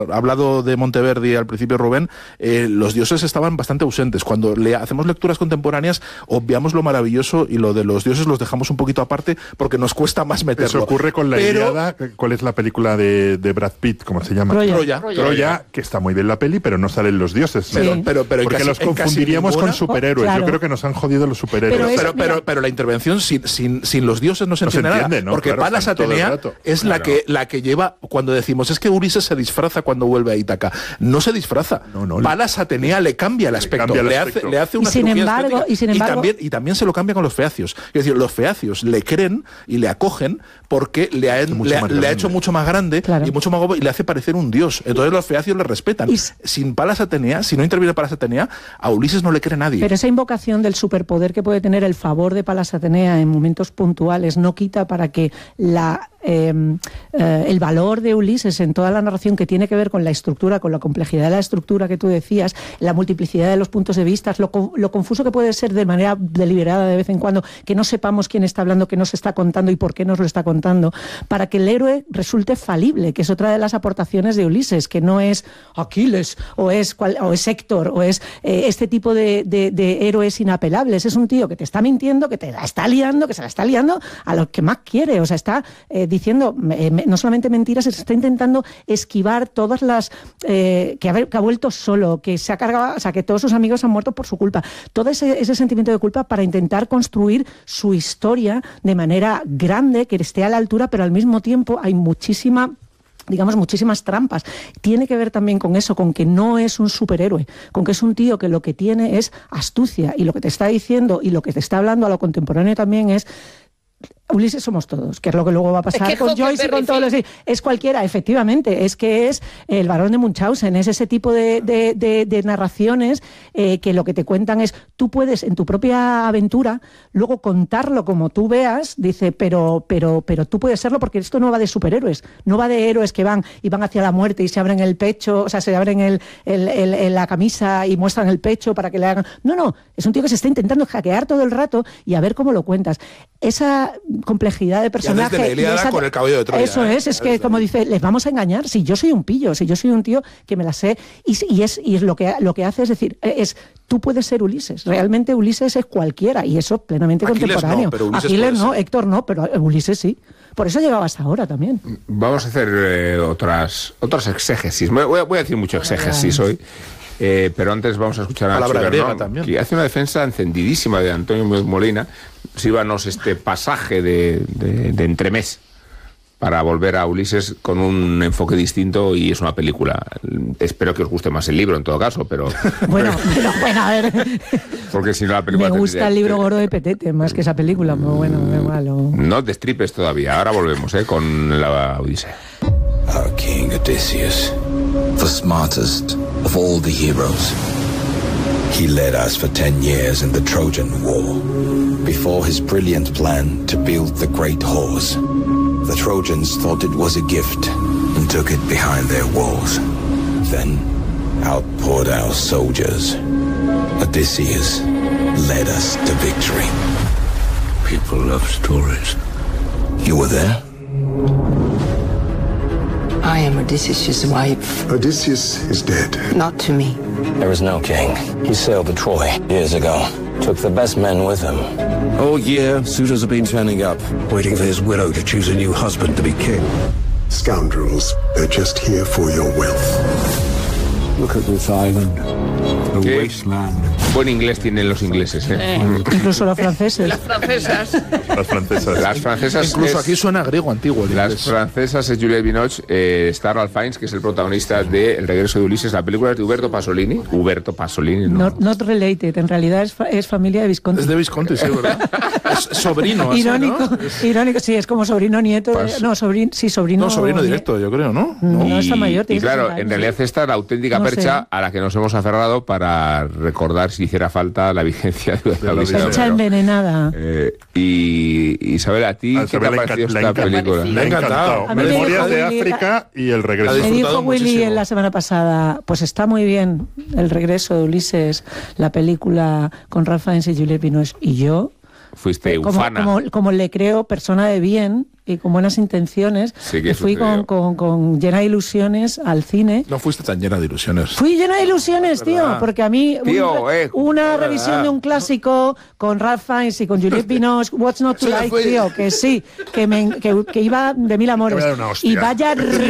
Ha hablado de Monteverdi al principio, Rubén. Los dioses estaban bastante ausentes. Cuando hacemos lecturas contemporáneas, obviamos lo maravilloso y lo de los dioses los dejamos un poquito aparte porque nos cuesta más meterlo. Eso ocurre con la Ilíada. ¿Cuál es la película de Brad Pitt? ¿Cómo se llama? Troya, que está muy bien la peli, pero no salen los dioses. Sí. Pero porque los confundiríamos con superhéroes. Claro. Yo creo que nos han jodido los superhéroes. Pero la intervención sin los dioses no se entiende nada. ¿no? Porque Claro, Palas Atenea es la que lleva, cuando decimos, es que Ulises se disfraza cuando vuelve a Ítaca. No se disfraza. Palas Atenea le cambia el aspecto. Le hace una cirugía estética. Y también se lo cambia con los feacios. Es decir, los feacios le creen y le acogen porque le ha hecho mucho más grande y mucho más guapo y le hace parecer un dios. Entonces los feacios le respetan. Sin Palas Atenea, si no interviene Palas Atenea, a Ulises no le cree nadie. Pero esa invocación del superpoder que puede tener el favor de Palas Atenea en momentos puntuales no quita para que el valor de Ulises en toda la narración, que tiene que ver con la estructura, con la complejidad de la estructura que tú decías, la multiplicidad de los puntos de vista, lo confuso que puede ser de manera deliberada de vez en cuando, que no sepamos quién está hablando, qué nos está contando y por qué nos lo está contando, para que el héroe resulte falible, que es otra de las aportaciones de Ulises, que no es Aquiles o es Héctor o es este tipo de héroes inapelables. Es un tío que te está mintiendo, que te la está liando, que se la está liando a lo que más quiere. O sea, está diciendo no solamente mentiras, está intentando esquivar todas las que ha vuelto solo, que se ha cargado, o sea, que todos sus amigos han muerto por su culpa. Todo ese sentimiento de culpa para intentar construir su historia de manera grande, que esté a la altura, pero al mismo tiempo hay muchísimas trampas. Tiene que ver también con eso, con que no es un superhéroe, con que es un tío que lo que tiene es astucia, y lo que te está diciendo y lo que te está hablando a lo contemporáneo también es: Ulises somos todos, que es lo que luego va a pasar con Joyce y con todos los... Es cualquiera, efectivamente, es que es el Barón de Munchausen, es ese tipo de narraciones que lo que te cuentan es, tú puedes en tu propia aventura luego contarlo como tú veas, dice, pero tú puedes serlo, porque esto no va de superhéroes, no va de héroes que van hacia la muerte y se abren el pecho, o sea, se abren la camisa y muestran el pecho para que le hagan... No, es un tío que se está intentando hackear todo el rato y a ver cómo lo cuentas. Esa complejidad de personaje. Ya desde la Ilíada con el caballo de Troya. Eso es que como dice, les vamos a engañar. Si yo soy un pillo, si yo soy un tío que me la sé, y es lo que hace es decir, tú puedes ser Ulises. Realmente Ulises es cualquiera, y eso plenamente Aquiles contemporáneo. Aquiles no, Héctor no, pero Ulises sí. Por eso llegaba hasta ahora también. Vamos a hacer otras exégesis. Voy a decir mucho exégesis hoy. Pero antes vamos a escuchar a Nacho Ibernón, que hace una defensa encendidísima de Antonio Molina. Síbanos este pasaje de entremés para volver a Ulises con un enfoque distinto, y es una película. Espero que os guste más el libro en todo caso, pero... Bueno, a ver... Porque si no la película... Me gusta el libro gordo de Petete más que esa película, muy malo. No destripes todavía, ahora volvemos con la Odisea. Our king Odysseus, the smartest of all the heroes. He led us for 10 years in the Trojan War. Before his brilliant plan to build the great horse, the Trojans thought it was a gift and took it behind their walls. Then out poured our soldiers. Odysseus led us to victory. People love stories. You were there? I am Odysseus' wife. Odysseus is dead. Not to me. There is no king. He sailed to Troy years ago. Took the best men with him. All year, suitors have been turning up, waiting for his widow to choose a new husband to be king. Scoundrels, they're just here for your wealth. Look at this island. A wasteland. Buen inglés tienen los ingleses, Incluso los franceses. Las francesas. Incluso aquí suena griego antiguo. Las francesas es Juliette Binoche, está Ralph Fiennes, que es el protagonista de El regreso de Ulises. La película es de Uberto Pasolini. Not related, en realidad es familia de Visconti. Es de Visconti, sí, ¿verdad? Es sobrino. Irónico, así, ¿no? Irónico, sí, es como sobrino nieto. Sobrino. No, sobrino directo, yo creo, ¿no? No está mayor. Y claro, en realidad esta es la auténtica percha a la que nos hemos aferrado para recordar, si hiciera falta, la vigencia de la Odisea. Está envenenada. Y Isabel, ¿a ti qué te ha parecido esta película? Le ha encantado. Memorias de África y El regreso. Me dijo Willy la semana pasada, pues está muy bien El regreso de Ulises, la película con Ralph Fiennes y Juliette Binoche. Y yo fuiste ufana. Como le creo, persona de bien y con buenas intenciones, que fui con llena de ilusiones al cine. No fuiste tan llena de ilusiones. Fui llena de ilusiones, tío, porque a mí una revisión de un clásico con Ralph Fiennes y con Juliette Binoche, What's Not to Like, tío, que sí, que iba de mil amores. Y vaya